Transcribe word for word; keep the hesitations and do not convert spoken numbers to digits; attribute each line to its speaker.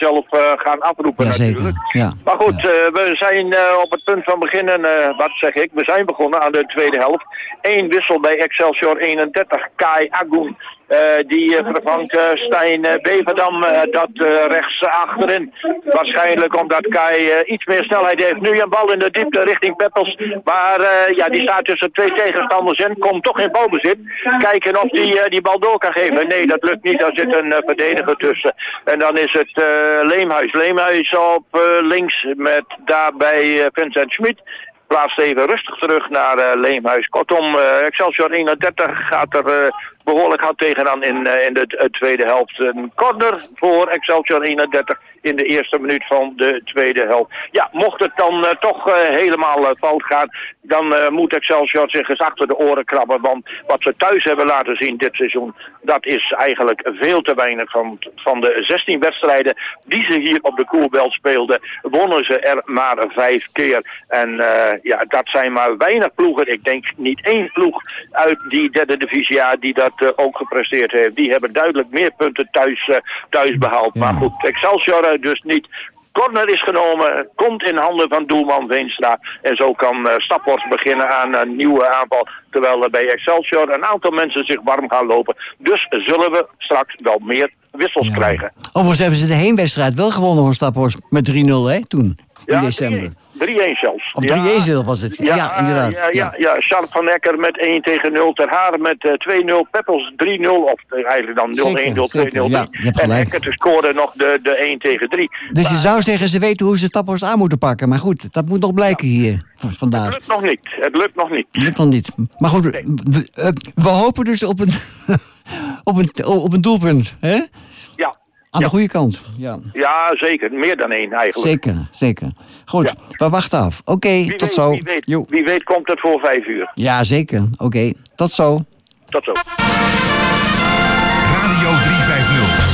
Speaker 1: zelf uh, gaan afroepen
Speaker 2: ja,
Speaker 1: natuurlijk.
Speaker 2: Ja.
Speaker 1: Maar goed,
Speaker 2: ja.
Speaker 1: uh, we zijn uh, op het punt van beginnen, uh, wat zeg ik, we zijn begonnen aan de tweede helft. Eén wissel bij Excelsior eenendertig, Kai Agoen. Uh, die uh, vervangt uh, Stijn uh, Beverdam, uh, dat uh, rechts achterin. Waarschijnlijk omdat Kai uh, iets meer snelheid heeft. Nu een bal in de diepte richting Peppels. Maar uh, ja, die staat tussen twee tegenstanders in. Komt toch in balbezit. Kijken of die uh, die bal door kan geven. Nee, dat lukt niet. Daar zit een uh, verdediger tussen. En dan is het uh, Leemhuis. Leemhuis op uh, links met daarbij uh, Vincent Schmid. Plaatst even rustig terug naar uh, Leemhuis. Kortom, uh, Excelsior eenendertig gaat er uh, behoorlijk hard tegenaan in, uh, in de uh, tweede helft. Een corner voor Excelsior eenendertig in de eerste minuut van de tweede helft. Ja, mocht het dan uh, toch uh, helemaal uh, fout gaan, dan uh, moet Excelsior zich eens achter de oren krabben. Want wat ze thuis hebben laten zien dit seizoen, dat is eigenlijk veel te weinig. Van, van de zestien wedstrijden die ze hier op de Koerbelt speelden, wonnen ze er maar vijf keer. En uh, ja, dat zijn maar weinig ploegen. Ik denk niet één ploeg uit die derde divisie A die dat uh, ook gepresteerd heeft. Die hebben duidelijk meer punten thuis, uh, thuis behaald. Ja. Maar goed, Excelsior uh, dus niet. Corner is genomen, komt in handen van doelman Veenstra. En zo kan uh, Staphorst beginnen aan een nieuwe aanval. Terwijl er bij Excelsior een aantal mensen zich warm gaan lopen. Dus zullen we straks wel meer wissels ja. krijgen.
Speaker 2: Overigens hebben ze de heenwedstrijd wel gewonnen van Staphorst met drie nul, hè, toen. In
Speaker 1: ja,
Speaker 2: december.
Speaker 1: drie-een zelfs.
Speaker 2: Of drie-een ja. was het. Ja, ja inderdaad.
Speaker 1: Ja, ja, ja. Sharp van Ecker met één tegen nul. Ter Haren met uh, twee nul. Peppels drie nul. Of uh, eigenlijk dan nul-een, nul-twee, nul-drie. Ja, en Ecker scoorde nog de, de één tegen drie.
Speaker 2: Dus maar, je zou zeggen, ze weten hoe ze Staphorst aan moeten pakken. Maar goed, dat moet nog blijken ja. hier vandaag.
Speaker 1: Het lukt nog niet. Het lukt nog niet.
Speaker 2: Het lukt nog niet. Maar goed, nee. we, uh, we hopen dus op een, op een, op een doelpunt, hè?
Speaker 1: Ja.
Speaker 2: Aan
Speaker 1: ja.
Speaker 2: de goede kant, ja.
Speaker 1: Ja, zeker. Meer dan één eigenlijk.
Speaker 2: Zeker, zeker. Goed, ja. we wachten af. Oké, okay, tot
Speaker 1: weet,
Speaker 2: zo.
Speaker 1: Wie weet, wie weet komt het voor vijf uur.
Speaker 2: Ja, zeker. Oké, okay. tot zo.
Speaker 1: Tot zo.
Speaker 3: Radio drie